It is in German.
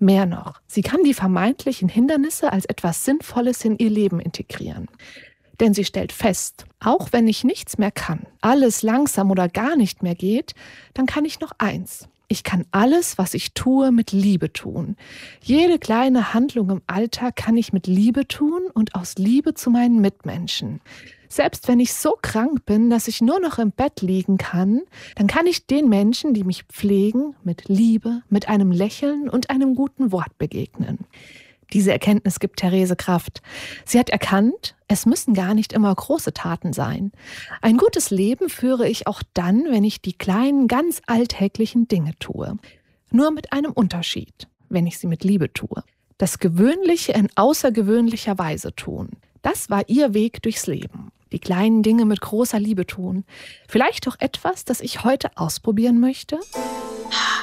Mehr noch, sie kann die vermeintlichen Hindernisse als etwas Sinnvolles in ihr Leben integrieren. Denn sie stellt fest, auch wenn ich nichts mehr kann, alles langsam oder gar nicht mehr geht, dann kann ich noch eins. Ich kann alles, was ich tue, mit Liebe tun. Jede kleine Handlung im Alltag kann ich mit Liebe tun und aus Liebe zu meinen Mitmenschen. Selbst wenn ich so krank bin, dass ich nur noch im Bett liegen kann, dann kann ich den Menschen, die mich pflegen, mit Liebe, mit einem Lächeln und einem guten Wort begegnen. Diese Erkenntnis gibt Therese Kraft. Sie hat erkannt, es müssen gar nicht immer große Taten sein. Ein gutes Leben führe ich auch dann, wenn ich die kleinen, ganz alltäglichen Dinge tue. Nur mit einem Unterschied, wenn ich sie mit Liebe tue. Das Gewöhnliche in außergewöhnlicher Weise tun. Das war ihr Weg durchs Leben. Die kleinen Dinge mit großer Liebe tun. Vielleicht auch etwas, das ich heute ausprobieren möchte?